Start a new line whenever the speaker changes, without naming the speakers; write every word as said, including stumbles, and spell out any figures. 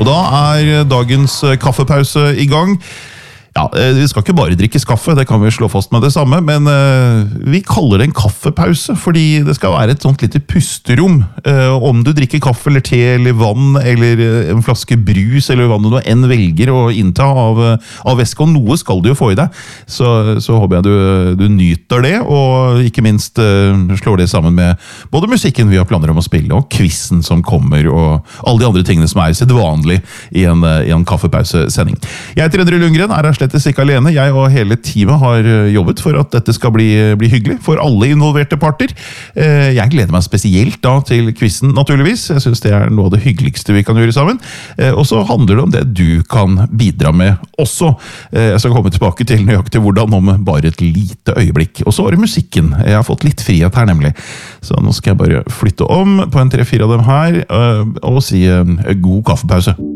Og da er dagens kaffepause i gang. Ja, vi skal ikke bare drikkes kaffe, det kan vi slå fast med det samme, men uh, vi kaller det en kaffepause, fordi det skal være et sånt lite pusterom. Uh, om du drikker kaffe eller te eller vann, eller en flaske brus, eller hva du nå enn velger å innta av, av væske, og noe skal du jo få i deg, så, så håper jeg du, du nyter det, og ikke minst uh, slår det sammen med både musikken vi har planer om å spille, og quizen som kommer, og alle de andre tingene som er sedvanlig i en, i en kaffepausesending. Jeg heter Endre Lundgren, er her slettes ikke alene. Jeg og hele teamet har jobbet for at dette skal bli, bli hyggelig for alle involverte parter. Jeg gleder meg spesielt da til quizen, naturligvis. Jeg synes det er noe av det hyggeligste vi kan gjøre sammen. Og så handler det om det du kan bidra med også. Jeg skal komme tilbake til nøyaktig hvordan om bare et lite øyeblikk. Og så er det musikken. Jeg har fått litt frihet her nemlig. Så nå skal jeg bare flytte om på en tre-fire av dem her og si god kaffepause.